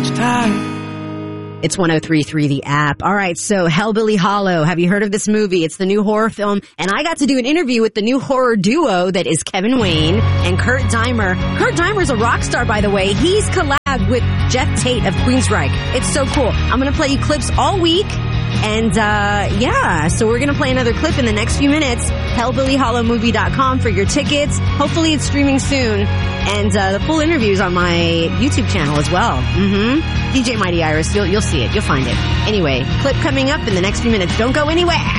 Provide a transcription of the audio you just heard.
time. It's 103.3 The App. All right, so Hellbilly Hollow. Have you heard of this movie? It's the new horror film, and I got to do an interview with the new horror duo that is Kevin Wayne and Kurt Deimer. Kurt Deimer's a rock star, by the way. He's collabed with Jeff Tate of Queensryche. It's so cool. I'm going to play you clips all week. And, so we're going to play another clip in the next few minutes. HellbillyHollowMovie.com for your tickets. Hopefully it's streaming soon. And, the full interview's on my YouTube channel as well. DJ Mighty Iris. You'll see it. You'll find it. Anyway, clip coming up in the next few minutes. Don't go anywhere.